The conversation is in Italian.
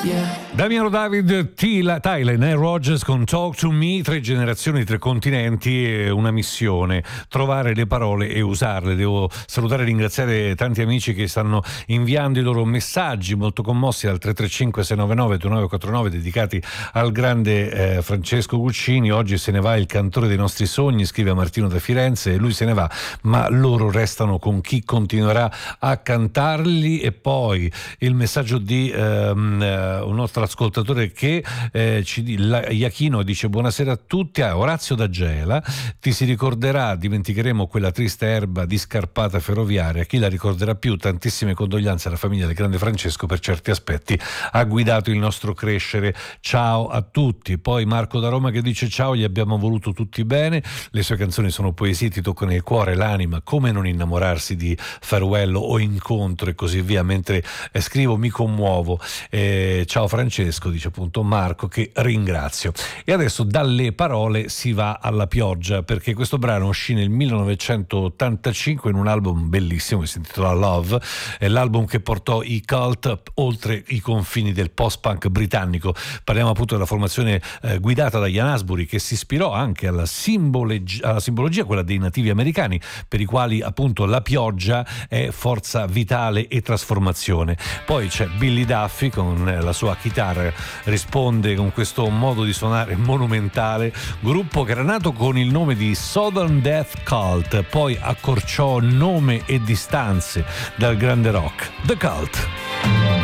Damiano David, Thailand e Rogers con Talk to Me, 3 generazioni, 3 continenti e una missione: trovare le parole e usarle. Devo salutare e ringraziare tanti amici che stanno inviando i loro messaggi molto commossi al 335-699-2949 dedicati al grande Francesco Guccini. Oggi se ne va il cantore dei nostri sogni, scrive Martino da Firenze, e lui se ne va, ma loro restano con chi continuerà a cantarli. E poi il messaggio di un nostro ascoltatore che Iachino dice: buonasera a tutti, Orazio da Gela, ti si ricorderà, dimenticheremo quella triste erba di scarpata ferroviaria, chi la ricorderà più? Tantissime condoglianze alla famiglia del grande Francesco, per certi aspetti ha guidato il nostro crescere, ciao a tutti. Poi Marco da Roma che dice: ciao, gli abbiamo voluto tutti bene, le sue canzoni sono poesie, ti toccano il cuore e l'anima, come non innamorarsi di Farewell o Incontro e così via, mentre scrivo mi commuovo. Ciao Francesco, dice appunto Marco, che ringrazio. E adesso dalle parole si va alla pioggia, perché questo brano uscì nel 1985 in un album bellissimo che si intitola Love, è l'album che portò i Cult oltre i confini del post-punk britannico. Parliamo appunto della formazione guidata da Ian Astbury, che si ispirò anche alla simbologia, quella dei nativi americani, per i quali appunto la pioggia è forza vitale e trasformazione. Poi c'è Billy Duffy con la sua chitarra, risponde con questo modo di suonare monumentale, gruppo che era nato con il nome di Southern Death Cult, poi accorciò nome e distanze dal grande rock, The Cult.